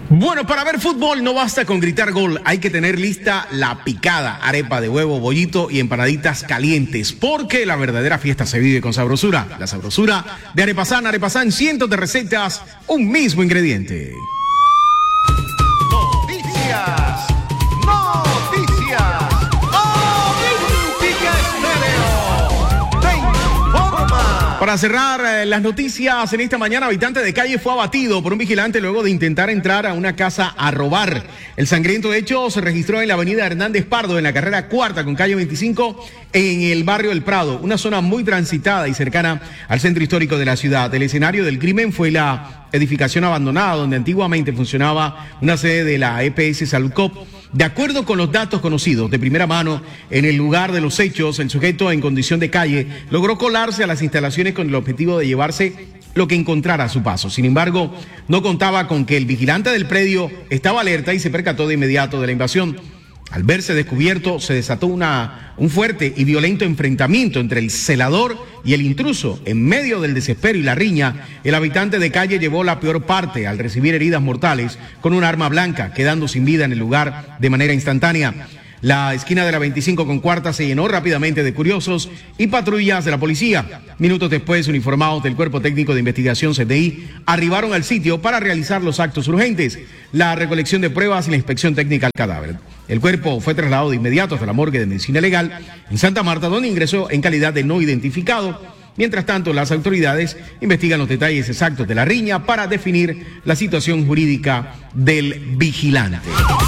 Bueno, para ver fútbol no basta con gritar gol, hay que tener lista la picada, arepa de huevo, bollito y empanaditas calientes, porque la verdadera fiesta se vive con sabrosura. La sabrosura de Arepasán, cientos de recetas, un mismo ingrediente. Noticias. Olímpica Estéreo te informa. Para cerrar las noticias en esta mañana, habitante de calle fue abatido por un vigilante luego de intentar entrar a una casa a robar. El sangriento hecho se registró en la avenida Hernández Pardo, en la carrera cuarta con calle 25, en el barrio del Prado, una zona muy transitada y cercana al centro histórico de la ciudad. El escenario del crimen fue la edificación abandonada donde antiguamente funcionaba una sede de la EPS Saludcop. De acuerdo con los datos conocidos de primera mano, en el lugar de los hechos, el sujeto en condición de calle logró colarse a las instalaciones con el objetivo de llevarse lo que encontrara a su paso. Sin embargo, no contaba con que el vigilante del predio estaba alerta y se percató de inmediato de la invasión. Al verse descubierto, se desató un fuerte y violento enfrentamiento entre el celador y el intruso. En medio del desespero y la riña, el habitante de calle llevó la peor parte al recibir heridas mortales con un arma blanca, quedando sin vida en el lugar de manera instantánea. La esquina de la 25 con cuarta se llenó rápidamente de curiosos y patrullas de la policía. Minutos después, uniformados del Cuerpo Técnico de Investigación CTI arribaron al sitio para realizar los actos urgentes, la recolección de pruebas y la inspección técnica al cadáver. El cuerpo fue trasladado de inmediato hasta la morgue de medicina legal en Santa Marta, donde ingresó en calidad de no identificado. Mientras tanto, las autoridades investigan los detalles exactos de la riña para definir la situación jurídica del vigilante.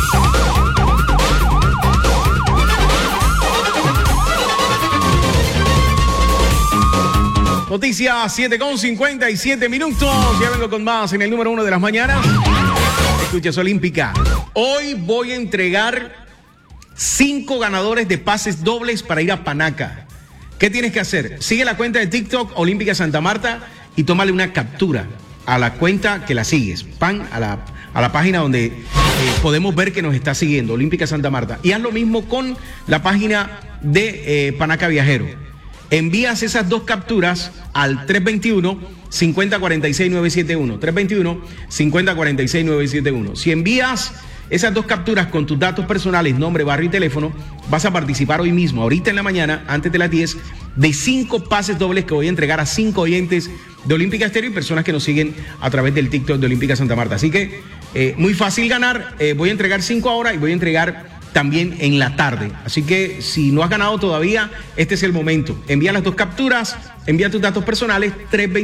Noticias 7:57. Ya vengo con más en el número 1 de las mañanas. Escuchas Olímpica. Hoy voy a entregar 5 ganadores de pases dobles para ir a Panaca. ¿Qué tienes que hacer? Sigue la cuenta de TikTok Olímpica Santa Marta y tómale una captura a la cuenta que la sigues. A la página donde podemos ver que nos está siguiendo, Olímpica Santa Marta. Y haz lo mismo con la página de Panaca Viajero. Envías esas 2 capturas al 321-5046-971. 321-5046-971. Si envías esas 2 capturas con tus datos personales, nombre, barrio y teléfono, vas a participar hoy mismo, ahorita en la mañana, antes de las 10, de 5 pases dobles que voy a entregar a 5 oyentes de Olímpica Estéreo y personas que nos siguen a través del TikTok de Olímpica Santa Marta. Así que muy fácil ganar. Voy a entregar 5 ahora y voy a entregar también en la tarde. Así que si no has ganado todavía, este es el momento. Envía las 2 capturas, envía tus datos personales,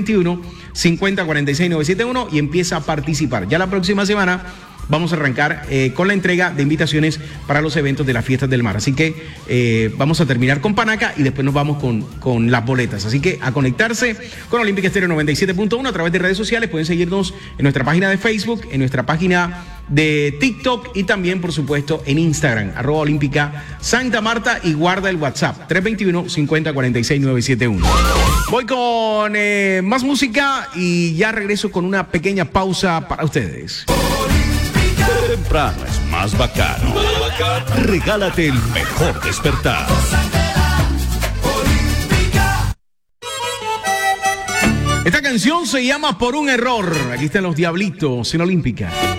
321-5046-971 y empieza a participar. Ya la próxima semana vamos a arrancar con la entrega de invitaciones para los eventos de las fiestas del mar. Así que vamos a terminar con Panaca y después nos vamos con las boletas. Así que a conectarse con Olímpica Estéreo 97.1 a través de redes sociales. Pueden seguirnos en nuestra página de Facebook, en nuestra página de TikTok y también, por supuesto, en Instagram, @Olímpica Santa Marta, y guarda el WhatsApp, 321-5046-971. Voy con más música y ya regreso con una pequeña pausa para ustedes. Temprano es más bacano. Regálate el mejor despertar. Esta canción se llama Por un error. Aquí están los Diablitos en Olímpica.